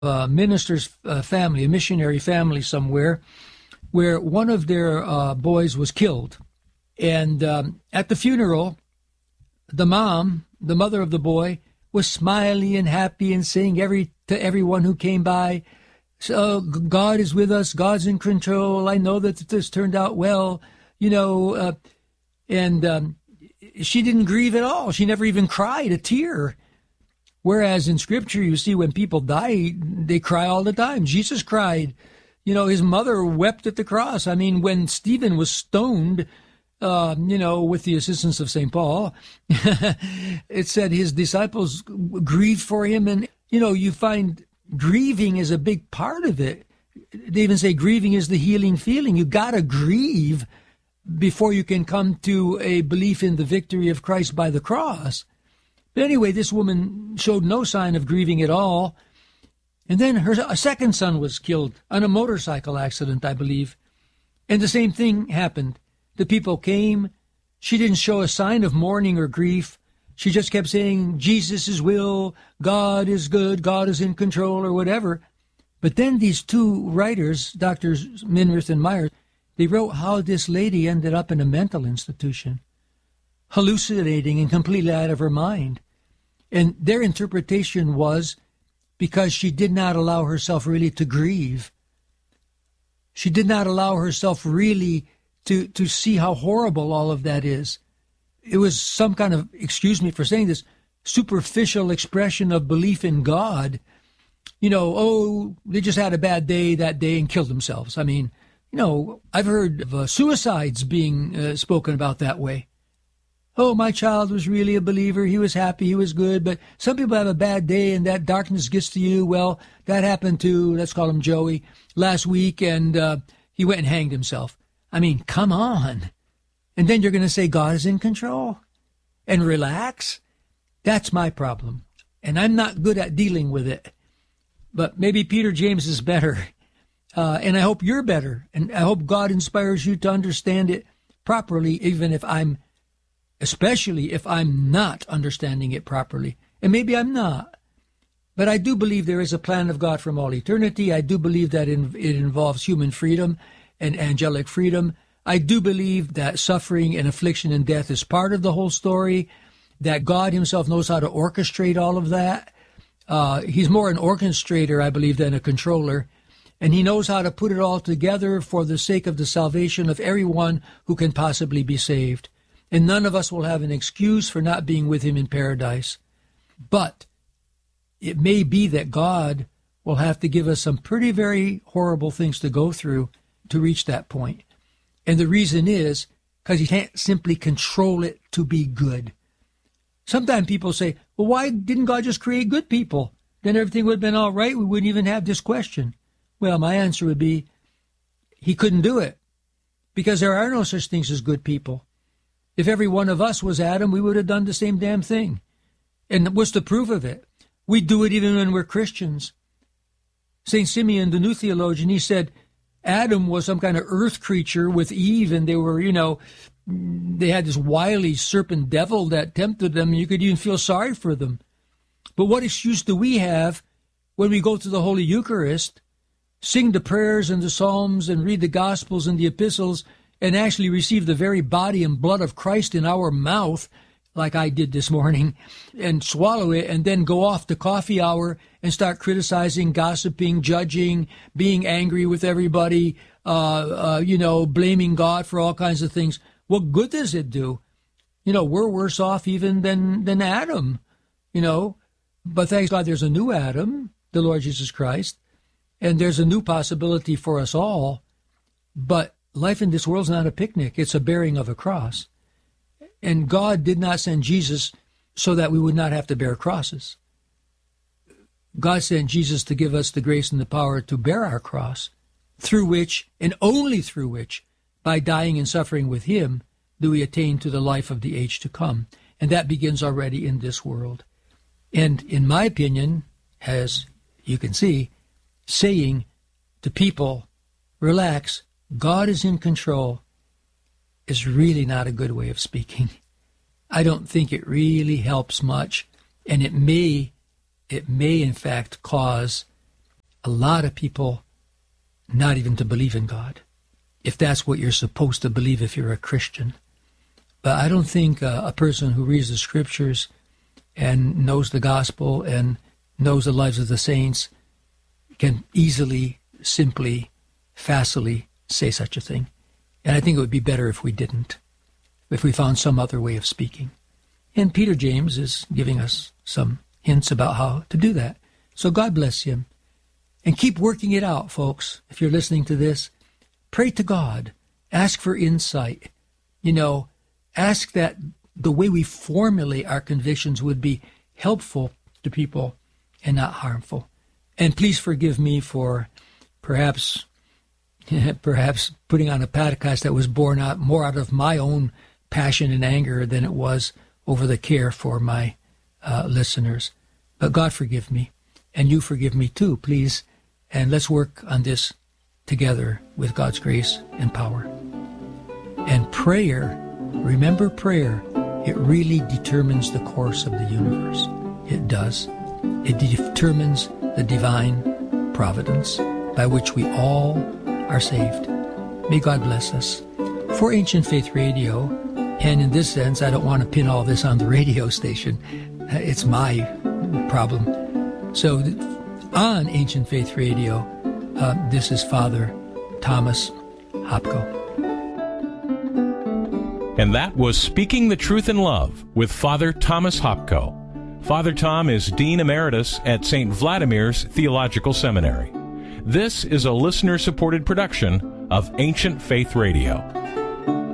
a minister's family, a missionary family somewhere, where one of their boys was killed. And at the funeral, the mother of the boy, was smiling and happy and saying to everyone who came by, "So God is with us. God's in control. I know that this turned out well." And she didn't grieve at all. She never even cried a tear. Whereas in Scripture, you see when people die, they cry all the time. Jesus cried. His mother wept at the cross. I mean, when Stephen was stoned, with the assistance of St. Paul, it said his disciples grieved for him. And, you find grieving is a big part of it. They even say grieving is the healing feeling. You got to grieve before you can come to a belief in the victory of Christ by the cross. But anyway, this woman showed no sign of grieving at all. And then her second son was killed on a motorcycle accident, I believe. And the same thing happened. The people came. She didn't show a sign of mourning or grief. She just kept saying, Jesus' will, God is good, God is in control, or whatever. But then these two writers, Drs. Minirth and Myers, they wrote how this lady ended up in a mental institution, hallucinating and completely out of her mind. And their interpretation was because she did not allow herself really to grieve. She did not allow herself really to see how horrible all of that is. It was some kind of, excuse me for saying this, superficial expression of belief in God. They just had a bad day that day and killed themselves. I mean, I've heard of suicides being spoken about that way. Oh, my child was really a believer. He was happy. He was good. But some people have a bad day and that darkness gets to you. Well, that happened to, let's call him Joey, last week, and he went and hanged himself. I mean, come on. And then you're going to say God is in control and relax? That's my problem. And I'm not good at dealing with it. But maybe Peter James is better. And I hope you're better. And I hope God inspires you to understand it properly, especially if I'm not understanding it properly. And maybe I'm not. But I do believe there is a plan of God from all eternity. I do believe that it involves human freedom and angelic freedom. I do believe that suffering and affliction and death is part of the whole story, that God himself knows how to orchestrate all of that. He's more an orchestrator, I believe, than a controller. And he knows how to put it all together for the sake of the salvation of everyone who can possibly be saved. And none of us will have an excuse for not being with him in paradise. But it may be that God will have to give us some pretty very horrible things to go through to reach that point. And the reason is because he can't simply control it to be good. Sometimes people say, well, why didn't God just create good people? Then everything would have been all right. We wouldn't even have this question. Well, my answer would be, he couldn't do it because there are no such things as good people. If every one of us was Adam, we would have done the same damn thing. And what's the proof of it? We do it even when we're Christians. St. Simeon, the new theologian, he said Adam was some kind of earth creature with Eve, and they were, they had this wily serpent devil that tempted them, and you could even feel sorry for them. But what excuse do we have when we go to the Holy Eucharist, sing the prayers and the psalms and read the Gospels and the epistles and actually receive the very body and blood of Christ in our mouth, like I did this morning, and swallow it and then go off to coffee hour and start criticizing, gossiping, judging, being angry with everybody, blaming God for all kinds of things? What good does it do? We're worse off even than Adam, But thanks God there's a new Adam, the Lord Jesus Christ, and there's a new possibility for us all. But life in this world's not a picnic. It's a bearing of a cross. And God did not send Jesus so that we would not have to bear crosses. God sent Jesus to give us the grace and the power to bear our cross, through which, and only through which, by dying and suffering with him, do we attain to the life of the age to come. And that begins already in this world. And in my opinion, as you can see, saying to people, relax, God is in control, is really not a good way of speaking. I don't think it really helps much, and it may in fact cause a lot of people not even to believe in God, if that's what you're supposed to believe if you're a Christian. But I don't think a person who reads the Scriptures and knows the gospel and knows the lives of the saints can easily, simply, facilely say such a thing. And I think it would be better if we didn't, if we found some other way of speaking. And Peter James is giving us some hints about how to do that. So God bless him. And keep working it out, folks. If you're listening to this, pray to God. Ask for insight. Ask that the way we formulate our convictions would be helpful to people and not harmful. And please forgive me for perhaps putting on a podcast that was born out more out of my own passion and anger than it was over the care for my listeners. But God forgive me, and you forgive me too, please. And let's work on this together with God's grace and power. And prayer, remember prayer, it really determines the course of the universe. It does. It determines the divine providence by which we all are saved. May God bless us. For Ancient Faith Radio, and in this sense, I don't want to pin all this on the radio station. It's my problem. So on Ancient Faith Radio, this is Father Thomas Hopko. And that was Speaking the Truth in Love with Father Thomas Hopko. Father Tom is Dean Emeritus at St. Vladimir's Theological Seminary. This is a listener-supported production of Ancient Faith Radio.